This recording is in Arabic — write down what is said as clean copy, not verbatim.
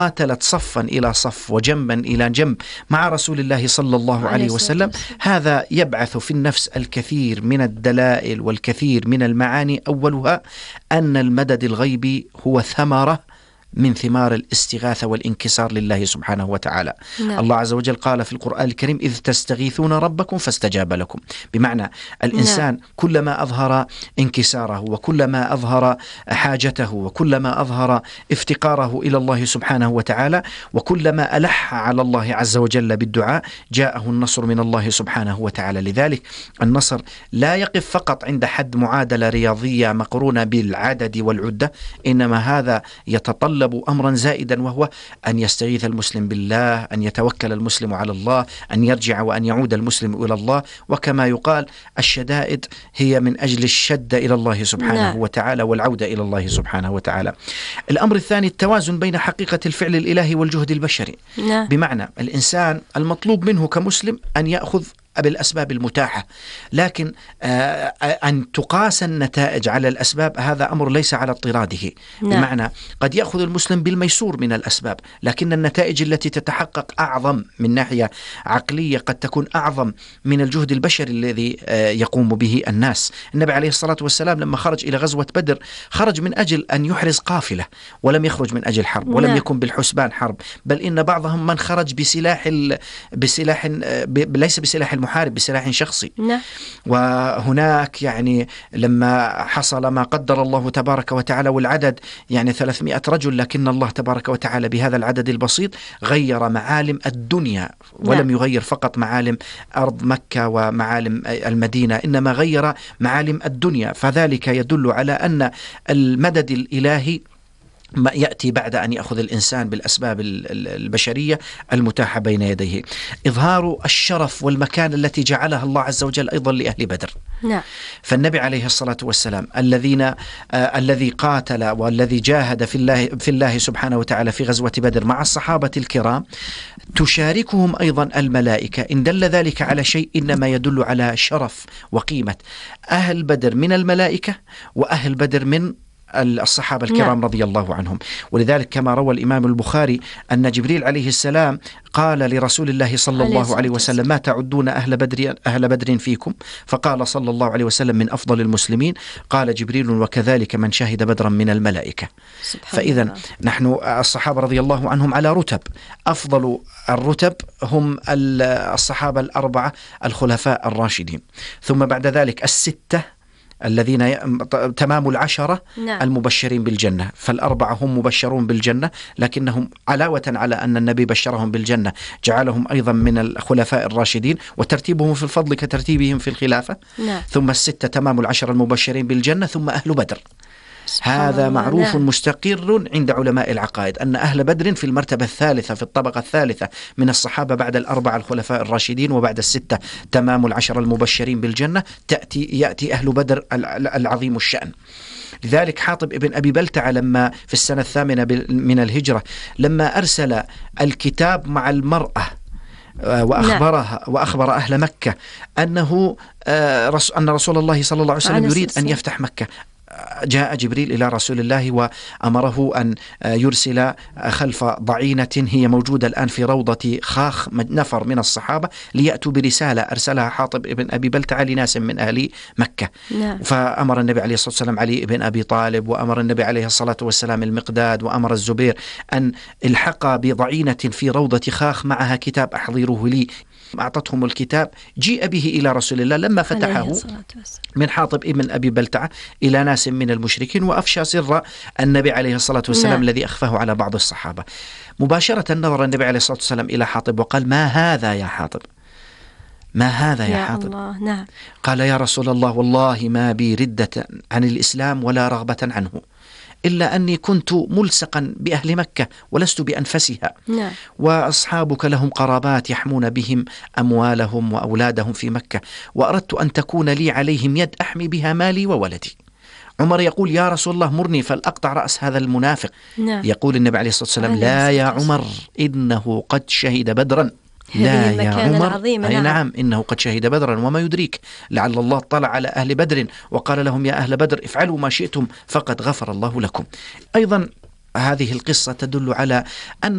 قاتلت صفا إلى صف وجنبا إلى جنب مع رسول الله صلى الله عليه وسلم، هذا يبعث في النفس الكثير من الدلائل والكثير من المعاني. أولها أن المدد الغيبي هو ثمرة من ثمار الاستغاثة والانكسار لله سبحانه وتعالى. الله عز وجل قال في القرآن الكريم: إذ تستغيثون ربكم فاستجاب لكم. بمعنى الإنسان كلما أظهر انكساره وكلما أظهر حاجته وكلما أظهر افتقاره إلى الله سبحانه وتعالى وكلما ألح على الله عز وجل بالدعاء جاءه النصر من الله سبحانه وتعالى. لذلك النصر لا يقف فقط عند حد معادلة رياضية مقرونة بالعدد والعدة، إنما هذا يتطلب أمرا زائدا، وهو أن يستغيث المسلم بالله، أن يتوكل المسلم على الله، أن يرجع وأن يعود المسلم إلى الله. وكما يقال: الشدائد هي من أجل الشدة إلى الله سبحانه وتعالى والعودة إلى الله سبحانه وتعالى. الأمر الثاني التوازن بين حقيقة الفعل الإلهي والجهد البشري. بمعنى الإنسان المطلوب منه كمسلم أن يأخذ بالأسباب المتاحة، لكن أن تقاس النتائج على الأسباب هذا أمر ليس على اضطراده. بمعنى قد يأخذ المسلم بالميسور من الأسباب، لكن النتائج التي تتحقق أعظم من ناحية عقلية، قد تكون أعظم من الجهد البشري الذي يقوم به الناس. النبي عليه الصلاة والسلام لما خرج إلى غزوة بدر خرج من أجل أن يحرز قافلة، ولم يخرج من أجل حرب، ولم يكن بالحسبان حرب، بل إن بعضهم من خرج بسلاح ليس بسلاح المحارب، بسلاح شخصي. وهناك يعني لما حصل ما قدر الله تبارك وتعالى، والعدد يعني 300 رجل، لكن الله تبارك وتعالى بهذا العدد البسيط غير معالم الدنيا، ولم يغير فقط معالم أرض مكة ومعالم المدينة، إنما غير معالم الدنيا. فذلك يدل على أن المدد الإلهي ما يأتي بعد أن يأخذ الإنسان بالأسباب البشرية المتاحة بين يديه. إظهار الشرف والمكان التي جعلها الله عز وجل أيضا لأهل بدر. فالنبي عليه الصلاة والسلام الذي قاتل والذي جاهد في الله سبحانه وتعالى في غزوة بدر مع الصحابة الكرام، تشاركهم أيضا الملائكة. إن دل ذلك على شيء إنما يدل على شرف وقيمة أهل بدر من الملائكة وأهل بدر من الصحابة الكرام رضي الله عنهم. ولذلك كما روى الإمام البخاري أن جبريل عليه السلام قال لرسول الله صلى الله عليه وسلم: ما تعدون أهل بدر فيكم؟ فقال صلى الله عليه وسلم: من أفضل المسلمين. قال جبريل: وكذلك من شهد بدرا من الملائكة. فإذا نحن الصحابة رضي الله عنهم على رتب، أفضل الرتب هم الصحابة الأربعة الخلفاء الراشدين، ثم بعد ذلك الستة الذين تمام العشرة المبشرين بالجنة. فالأربعة هم مبشرون بالجنة، لكنهم علاوة على أن النبي بشرهم بالجنة جعلهم أيضا من الخلفاء الراشدين، وترتيبهم في الفضل كترتيبهم في الخلافة. ثم الستة تمام العشرة المبشرين بالجنة، ثم أهل بدر. هذا معروف مستقر عند علماء العقائد أن أهل بدر في المرتبة الثالثة، في الطبقة الثالثة من الصحابة بعد الأربعة الخلفاء الراشدين وبعد الستة تمام العشرة المبشرين بالجنة. يأتي أهل بدر العظيم الشأن. لذلك حاطب ابن أبي بلتعة لما في السنة 8 من الهجرة لما أرسل الكتاب مع المرأة وأخبر أهل مكة أن رسول الله صلى الله عليه وسلم يريد أن يفتح مكة، جاء جبريل إلى رسول الله وأمره أن يرسل خلف ضعينة هي موجودة الآن في روضة خاخ نفر من الصحابة ليأتوا برسالة أرسلها حاطب ابن أبي بلتعة لناس من أهل مكة. فأمر النبي عليه الصلاة والسلام علي ابن أبي طالب، وأمر النبي عليه الصلاة والسلام المقداد، وأمر الزبير أن الحق بضعينة في روضة خاخ معها كتاب أحضروه لي. أعطتهم الكتاب، جيء به إلى رسول الله لما فتحه من حاطب ابن أبي بلتعة إلى ناس من المشركين، وأفشى سر النبي عليه الصلاة والسلام الذي أخفاه على بعض الصحابة. مباشرة نظر النبي عليه الصلاة والسلام إلى حاطب وقال: ما هذا يا حاطب؟ ما هذا يا حاطب؟ قال: يا رسول الله، والله ما بي ردة عن الإسلام ولا رغبة عنه، إلا أني كنت ملصقا بأهل مكة ولست بأنفسها. وأصحابك لهم قرابات يحمون بهم أموالهم وأولادهم في مكة، وأردت أن تكون لي عليهم يد أحمي بها مالي وولدي. عمر يقول: يا رسول الله مرني فلأقطع رأس هذا المنافق. يقول النبي عليه الصلاة والسلام: لا يا عمر، إنه قد شهد بدرا. لا يا عمر، نعم إنه قد شهد بدرا، وما يدريك لعل الله اطلع على أهل بدر وقال لهم: يا أهل بدر افعلوا ما شئتم فقد غفر الله لكم. أيضا هذه القصة تدل على أن